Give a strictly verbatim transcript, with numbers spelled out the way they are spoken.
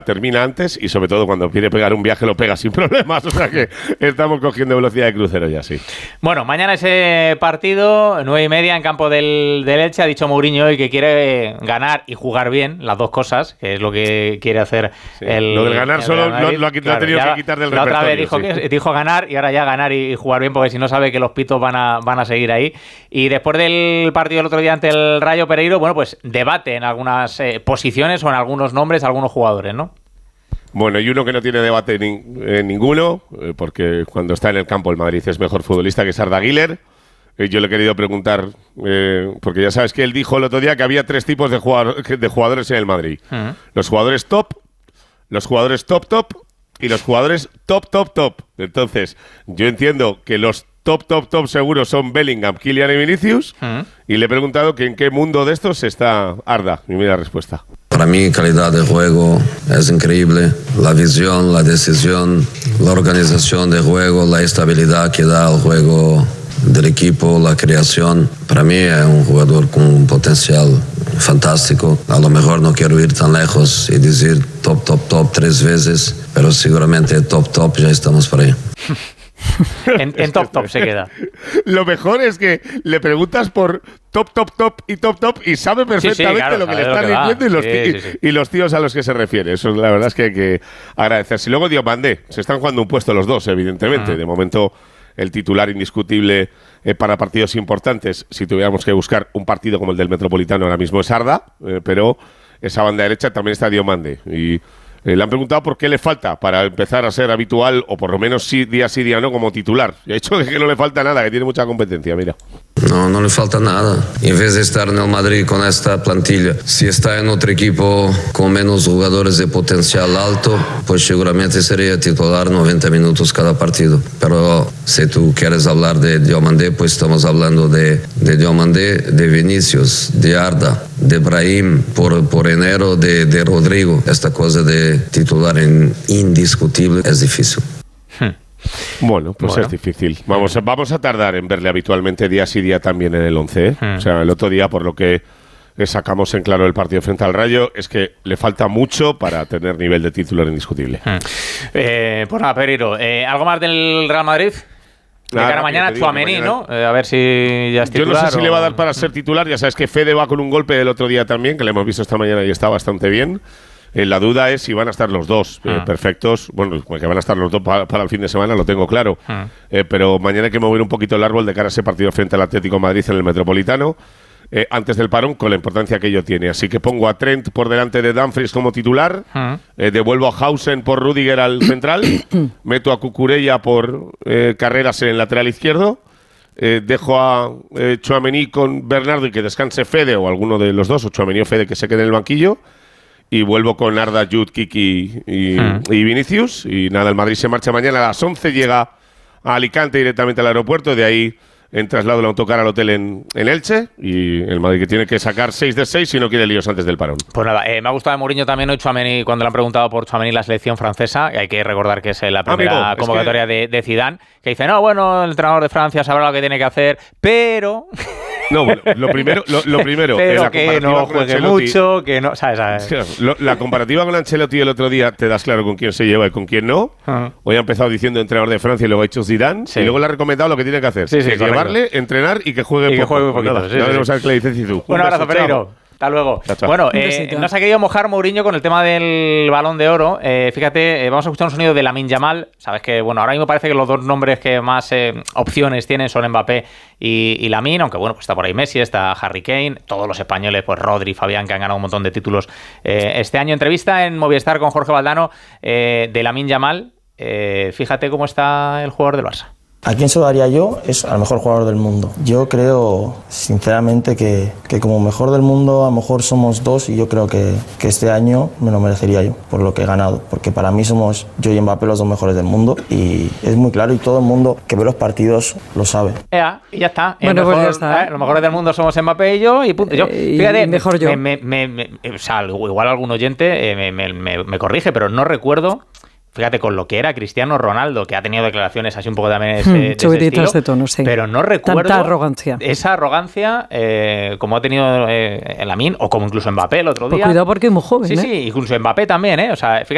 termina antes y sobre todo cuando quiere pegar un viaje lo pega sin problemas, o sea que estamos cogiendo velocidad de crucero ya, sí. Bueno, mañana ese partido, nueve y media en campo del, del Elche. Ha dicho Mourinho hoy que quiere ganar y jugar bien, las dos cosas, que es lo que quiere hacer sí. el Lo del ganar el solo Madrid. lo, lo, ha, claro, lo ha tenido ya, que quitar del la repertorio. Otra vez dijo, sí. que, dijo ganar y ahora ya ganar y, y jugar bien, porque si no sabe que los pitos van a, van a seguir ahí. Y después del partido del otro día ante el Rayo Pereiro, bueno, pues debate en algunas eh, posiciones o en algunos nombres, algunos jugadores, ¿no? Bueno, y uno que no tiene debate ni, eh, ninguno, eh, porque cuando está en el campo el Madrid es mejor futbolista, que es Arda Güler. Eh, yo le he querido preguntar, eh, porque ya sabes que él dijo el otro día que había tres tipos de, jugador, de jugadores en el Madrid. Uh-huh. Los jugadores top, los jugadores top top y los jugadores top top top. Entonces, yo entiendo que los top top top seguros son Bellingham, Kylian y Vinicius. Uh-huh. Y le he preguntado que en qué mundo de estos está Arda. Y mira la respuesta. Para mí, calidad de juego es increíble. La visión, la decisión, la organización de juego, la estabilidad que da al juego del equipo, la creación. Para mí es un jugador con un potencial fantástico. A lo mejor no quiero ir tan lejos y decir top, top, top tres veces, pero seguramente top, top ya estamos por ahí. En, en top top se queda. Lo mejor es que le preguntas por top, top, top y top, top y sabe perfectamente sí, sí, claro, lo que le están diciendo y los, sí, tíos, sí, sí. y los tíos a los que se refiere. Eso la verdad es que hay que agradecerse. Y luego Diomandé, se están jugando un puesto los dos, evidentemente. Uh-huh. De momento el titular indiscutible eh, para partidos importantes, si tuviéramos que buscar un partido como el del Metropolitano ahora mismo es Arda, eh, pero esa banda derecha también está Diomandé. Y Eh, le han preguntado por qué le falta para empezar a ser habitual, o por lo menos sí, día sí, día no, como titular. Y ha dicho que no le falta nada, que tiene mucha competencia, mira. No, no le falta nada. En vez de estar en el Madrid con esta plantilla, si está en otro equipo con menos jugadores de potencial alto, pues seguramente sería titular noventa minutos cada partido. Pero si tú quieres hablar de Diomandé, pues estamos hablando de, de Diomandé, de Vinicius, de Arda, de Brahim, por, por enero de, de Rodrigo. Esta cosa de titular en indiscutible es difícil. Hmm. Bueno, pues bueno. es difícil. Vamos a, vamos a tardar en verle habitualmente día sí día también en el once. ¿eh? Hmm. O sea, el otro día, por lo que sacamos en claro el partido frente al Rayo, es que le falta mucho para tener nivel de titular indiscutible. Hmm. Eh, pues nada, Pereiro, eh, ¿algo más del Real Madrid? De cara a mañana, Tchouaméni, ¿no? Eh, a ver si ya es titular. Yo no sé si o... le va a dar para ser titular. Ya sabes que Fede va con un golpe del otro día también, que le hemos visto esta mañana y está bastante bien. Eh, la duda es si van a estar los dos eh, ah. perfectos. Bueno, que van a estar los dos pa- para el fin de semana, lo tengo claro. Ah. Eh, pero mañana hay que mover un poquito el árbol de cara a ese partido frente al Atlético de Madrid en el Metropolitano. Eh, antes del parón, con la importancia que ello tiene. Así que pongo a Trent por delante de Dumfries como titular, uh-huh. eh, devuelvo a Hausen por Rüdiger al central, meto a Cucurella por eh, Carreras en el lateral izquierdo, eh, dejo a eh, Tchouaméni con Bernardo y que descanse Fede o alguno de los dos, o Tchouaméni o Fede que se quede en el banquillo, y vuelvo con Arda, Jude, Kiki y, uh-huh. y Vinicius. Y nada, el Madrid se marcha mañana a las once, llega a Alicante directamente al aeropuerto, de ahí en traslado el autocar al hotel en, en Elche, y el Madrid que tiene que sacar seis de seis si no quiere líos antes del parón. Pues nada, eh, me ha gustado de Mourinho también hoy Tchouaméni, cuando le han preguntado por Tchouaméni la selección francesa, y hay que recordar que es la primera Amigo, convocatoria es que... de, de Zidane, que dice, no, bueno, el entrenador de Francia sabrá lo que tiene que hacer, pero... No, bueno, lo primero, lo, lo primero pero eh, la que no juegue mucho, que no, ¿sabes? ¿sabes? Claro, lo, la comparativa con Ancelotti el otro día te das claro con quién se lleva y con quién no. Uh-huh. Hoy ha empezado diciendo entrenador de Francia y luego ha hecho Zidane, sí. y luego le ha recomendado lo que tiene que hacer, sí, sí, que llevarle, entrenar y que juegue y que juegue un poquito. Nada, sí, ya sí, veremos sí. a ver qué le dice Zidane. Un abrazo, Pereiro. Hasta luego. Chao, chao. Bueno, eh, no se ha querido mojar Mourinho con el tema del Balón de Oro. Eh, fíjate, eh, vamos a escuchar un sonido de Lamine Yamal. Sabes que, bueno, ahora mismo parece que los dos nombres que más eh, opciones tienen son Mbappé y, y Lamine, aunque bueno, pues está por ahí Messi, está Harry Kane, todos los españoles, pues Rodri, Fabián, que han ganado un montón de títulos eh, este año. Entrevista en Movistar con Jorge Valdano eh, de Lamine Yamal. Eh, fíjate cómo está el jugador del Barça. ¿A quién se lo daría yo? Es al mejor jugador del mundo. Yo creo, sinceramente, que, que como mejor del mundo, a lo mejor somos dos, y yo creo que, que este año me lo merecería yo, por lo que he ganado. Porque para mí somos yo y Mbappé los dos mejores del mundo, y es muy claro, y todo el mundo que ve los partidos lo sabe. Ea, y ya está. Bueno, mejor, pues ya está. ¿eh? Los mejores del mundo somos Mbappé y yo, y punto. Yo, eh, fíjate, y mejor yo. Me, me, me, me, o sea, igual algún oyente eh, me, me, me, me corrige, pero no recuerdo... Fíjate, con lo que era Cristiano Ronaldo, que ha tenido declaraciones así un poco también ese, hmm, de ese estilo, de tono, sí. Pero no recuerdo tanta arrogancia. Esa arrogancia eh, como ha tenido eh, Lamine, o como incluso Mbappé el otro día. Pues cuidado porque es muy joven, Sí, ¿eh? sí, incluso Mbappé también, ¿eh? O sea, fíjate.